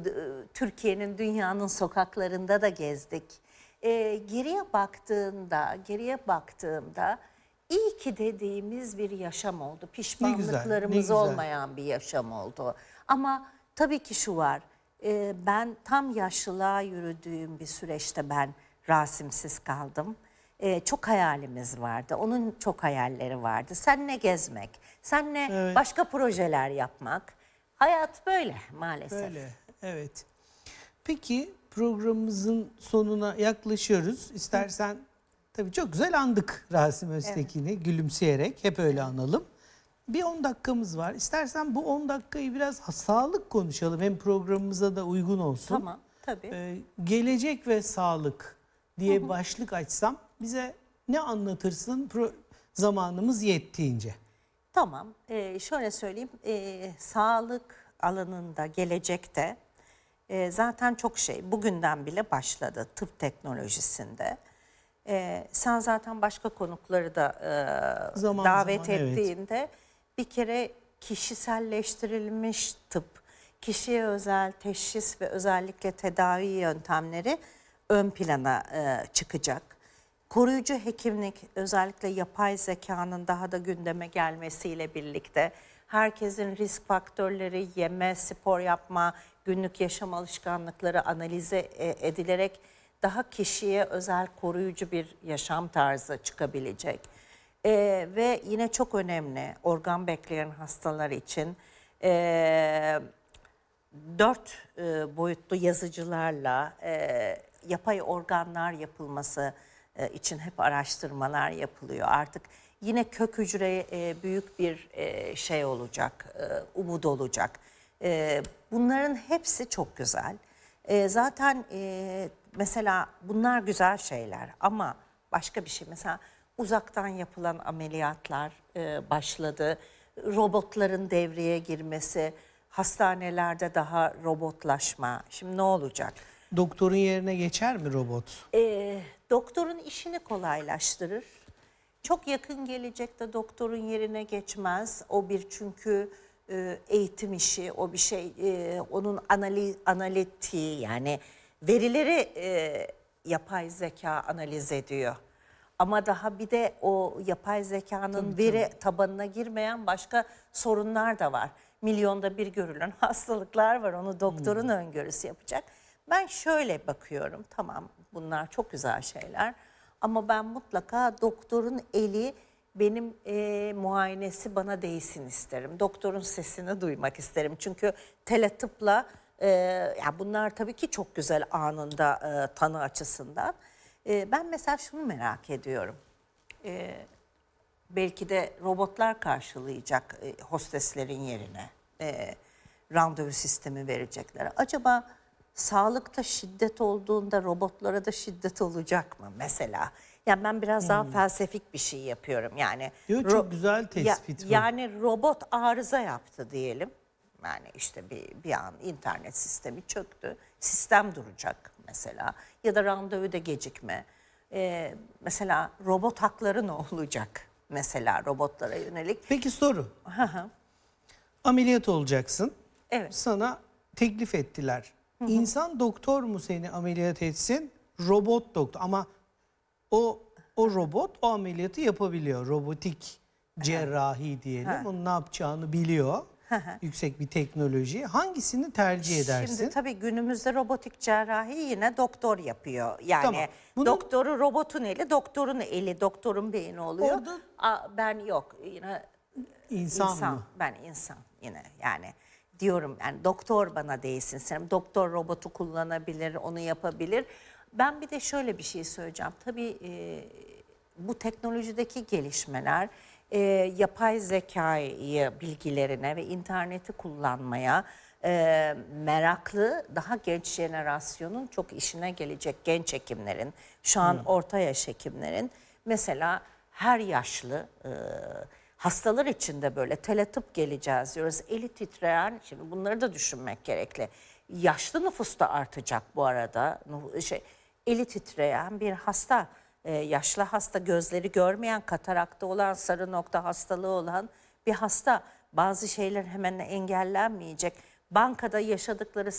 Türkiye'nin, dünyanın sokaklarında da gezdik. Geriye baktığımda iyi ki dediğimiz bir yaşam oldu. Pişmanlıklarımız olmayan bir yaşam oldu. Ama tabii ki şu var, ben tam yaşlılığa yürüdüğüm bir süreçte ben Rasim'siz kaldım. Çok hayalimiz vardı. Onun çok hayalleri vardı. Seninle gezmek, seninle başka projeler yapmak. Hayat böyle maalesef. Böyle, evet. Peki programımızın sonuna yaklaşıyoruz. İstersen tabii çok güzel andık Rasim Öztekin'i gülümseyerek. Hep öyle analım. Bir 10 dakikamız var. İstersen bu 10 dakikayı biraz sağlık konuşalım. Hem programımıza da uygun olsun. Tamam, tabii. Gelecek ve sağlık diye başlık açsam bize ne anlatırsın zamanımız yettiğince? Tamam, şöyle söyleyeyim, sağlık alanında, gelecekte zaten çok şey bugünden bile başladı tıp teknolojisinde. Sen zaten başka konukları da davet ettiğinde bir kere kişiselleştirilmiş tıp, kişiye özel teşhis ve özellikle tedavi yöntemleri ön plana çıkacak. Koruyucu hekimlik, özellikle yapay zekanın daha da gündeme gelmesiyle birlikte herkesin risk faktörleri, yeme, spor yapma, günlük yaşam alışkanlıkları analize edilerek daha kişiye özel koruyucu bir yaşam tarzı çıkabilecek. Ve yine çok önemli organ bekleyen hastalar için 4 boyutlu yazıcılarla yapay organlar yapılması için hep araştırmalar yapılıyor. Artık yine kök hücre büyük bir şey olacak, umut olacak. Bunların hepsi çok güzel. Zaten mesela bunlar güzel şeyler ama başka bir şey, mesela uzaktan yapılan ameliyatlar başladı. Robotların devreye girmesi, hastanelerde daha robotlaşma. Şimdi ne olacak? Doktorun yerine geçer mi robot? Doktorun işini kolaylaştırır. Çok yakın gelecekte doktorun yerine geçmez. O bir çünkü eğitim işi, o bir şey, onun analitiği, yani verileri yapay zeka analiz ediyor. Ama daha bir de o yapay zekanın veri tabanına girmeyen başka sorunlar da var. Milyonda bir görülen hastalıklar var, onu doktorun öngörüsü yapacak. Ben şöyle bakıyorum, tamam bunlar çok güzel şeyler ama ben mutlaka doktorun eli benim muayenesi bana değsin isterim. Doktorun sesini duymak isterim. Çünkü teletıpla ya bunlar tabii ki çok güzel anında tanı açısından. Ben mesela şunu merak ediyorum. Belki de robotlar karşılayacak hosteslerin yerine. Randevu sistemi verecekler. Acaba sağlıkta şiddet olduğunda robotlara da şiddet olacak mı mesela? Yani ben biraz daha felsefik bir şey yapıyorum. Yani Çok güzel tespit bu. Yani robot arıza yaptı diyelim. Yani işte bir an internet sistemi çöktü. Sistem duracak mesela. Ya da randevuda gecikme. Mesela robot hakları ne olacak? Mesela robotlara yönelik. Peki soru. Ameliyat olacaksın. Evet. Sana teklif ettiler. İnsan doktor mu seni ameliyat etsin? Robot doktor. Ama o robot o ameliyatı yapabiliyor. Robotik cerrahi diyelim. Onun ne yapacağını biliyor. Yüksek bir teknoloji. Hangisini tercih edersin? Şimdi tabii günümüzde robotik cerrahi yine doktor yapıyor. Yani tamam. doktoru robotun eli, doktorun eli, doktorun beyni oluyor. Orada ben yok. Yine insan mı? Ben insan yine yani diyorum, yani doktor bana değilsin sen. Doktor robotu kullanabilir, onu yapabilir. Ben bir de şöyle bir şey söyleyeceğim. Tabii bu teknolojideki gelişmeler yapay zekayı bilgilerine ve interneti kullanmaya meraklı daha genç jenerasyonun çok işine gelecek genç hekimlerin, şu an orta yaş hekimlerin mesela her yaşlı hastalar için de böyle teletıp geleceğiz diyoruz. Eli titreyen, şimdi bunları da düşünmek gerekli. Yaşlı nüfus da artacak bu arada. Eli titreyen bir hasta, yaşlı hasta, gözleri görmeyen, katarakta olan, sarı nokta hastalığı olan bir hasta. Bazı şeyler hemen engellenmeyecek. Bankada yaşadıkları